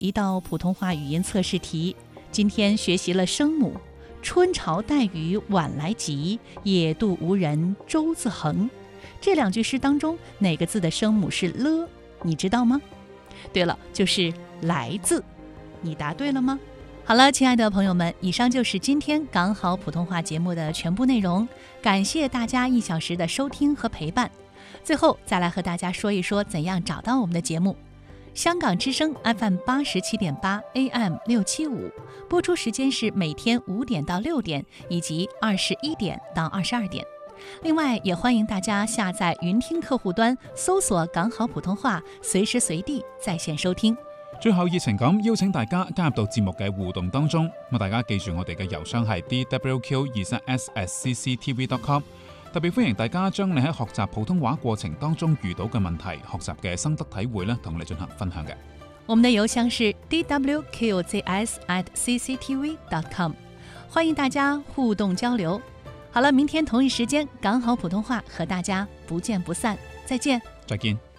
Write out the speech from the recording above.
一道普通话语音测试题。今天学习了声母，春潮带雨晚来急，野渡无人舟自横。这两句诗当中，哪个字的声母是了？你知道吗？对了，就是来字。你答对了吗？好了，亲爱的朋友们，以上就是今天港好普通话节目的全部内容。感谢大家1小时的收听和陪伴。最后再来和大家说一说怎样找到我们的节目。香港之声 FM 87.8 AM 675，播出时间是每天5点到6点，以及21点到22点。另外，也欢迎大家下载云听客户端，搜索港好普通話，隨時隨地在線收聽。 最後熱情咁邀請大家加入到節目嘅互動當中，咁大家記住我哋嘅郵箱係 dwq23s@cctv.com。特別歡迎大家將你喺學習普通話過程當中遇到嘅問題、學習嘅心得體會同你進行分享嘅。 我們的郵箱是 dwqzs@cctv.com， 歡迎大家互動交流。好了，明天同一時間，港好普通話和大家不見不散，再見。 再見。